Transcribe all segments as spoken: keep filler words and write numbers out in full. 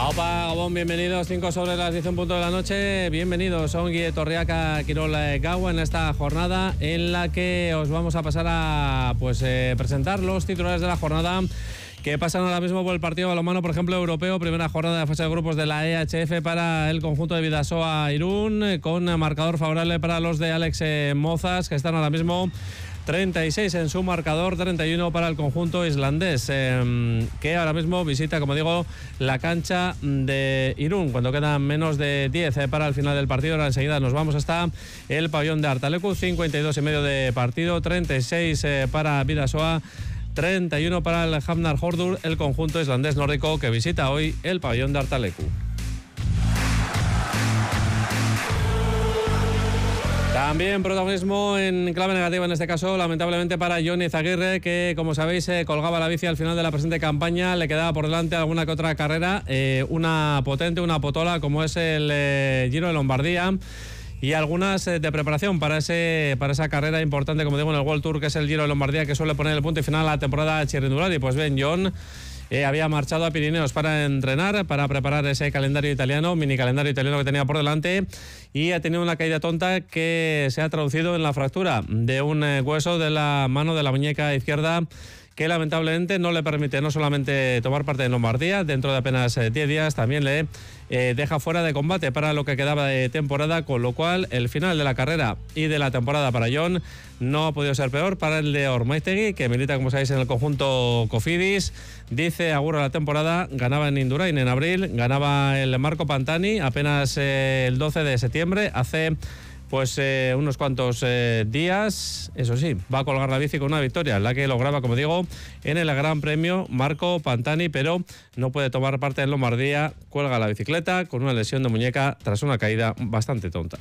Aupa, Gabón, bienvenidos, cinco sobre las diez en punto de la noche. Bienvenidos a Ongi Etorriak Kirol Gau en esta jornada en la que os vamos a pasar a pues eh, presentar los titulares de la jornada que pasan ahora mismo por el partido balonmano, por ejemplo, europeo. Primera jornada de fase de grupos de la E H F para el conjunto de Bidasoa Irún, con marcador favorable para los de Alex Mozas, que están ahora mismo treinta y seis en su marcador, treinta y uno para el conjunto islandés, eh, que ahora mismo visita, como digo, la cancha de Irún, cuando quedan menos de diez eh, para el final del partido. Ahora enseguida nos vamos hasta el pabellón de Artaleku, cincuenta y dos y medio de partido, treinta y seis eh, para Bidasoa, treinta y uno para el Hafnar Hordur, el conjunto islandés nórdico que visita hoy el pabellón de Artaleku. También protagonismo en clave negativa, en este caso, lamentablemente para Johnny Izaguirre, que, como sabéis, eh, colgaba la bici al final de la presente campaña. Le quedaba por delante alguna que otra carrera, eh, una potente, una potola, como es el eh, Giro de Lombardía, y algunas eh, de preparación para ese para esa carrera importante, como digo, en el World Tour, que es el Giro de Lombardía, que suele poner el punto y final a la temporada Chirrindulari. Pues bien, John Eh, había marchado a Pirineos para entrenar, para preparar ese calendario italiano, mini calendario italiano que tenía por delante, y ha tenido una caída tonta que se ha traducido en la fractura de un eh, hueso de la mano de la muñeca izquierda, que lamentablemente no le permite no solamente tomar parte en Lombardía, dentro de apenas eh, diez días también le eh, deja fuera de combate para lo que quedaba de temporada, con lo cual el final de la carrera y de la temporada para John no ha podido ser peor para el de Ormaiztegui, que milita, como sabéis, en el conjunto Cofidis. Dice agur a la temporada, ganaba en Indurain en abril, ganaba el Marco Pantani apenas eh, el doce de septiembre, hace pues eh, unos cuantos eh, días. Eso sí, va a colgar la bici con una victoria, la que lograba, como digo, en el Gran Premio Marco Pantani, pero no puede tomar parte en Lombardía. Cuelga la bicicleta con una lesión de muñeca tras una caída bastante tonta.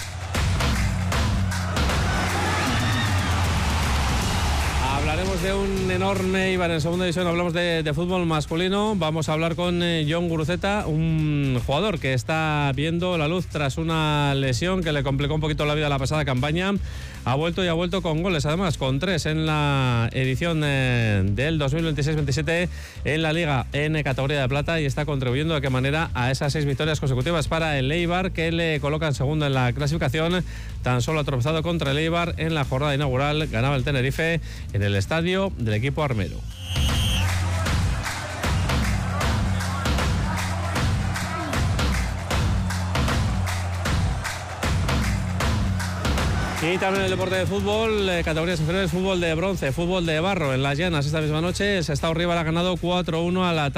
Hablaremos de un enorme Eibar en segunda división. Hablamos de, de fútbol masculino. Vamos a hablar con eh, Jon Guruceta, un jugador que está viendo la luz tras una lesión que le complicó un poquito la vida la pasada campaña. Ha vuelto y ha vuelto con goles, además con tres en la edición eh, del dos mil veintiséis veintisiete en la Liga en categoría de plata, y está contribuyendo de qué manera a esas seis victorias consecutivas para el Eibar, que le coloca en segundo en la clasificación. Tan solo ha tropezado contra el Eibar en la jornada inaugural. Ganaba el Tenerife en el estadio del equipo armero. Y también el deporte de fútbol, eh, categorías inferiores, fútbol de bronce, fútbol de barro en Las Llanas. Esta misma noche el Sestao Rival ha ganado cuatro uno a la